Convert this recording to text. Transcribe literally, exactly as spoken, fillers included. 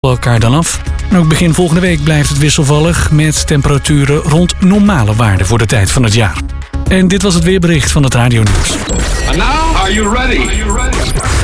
elkaar dan af. En ook begin volgende week blijft het wisselvallig met temperaturen rond normale waarden voor de tijd van het jaar. En dit was het weerbericht van het Radio Nieuws. And now, are you ready? Are you ready?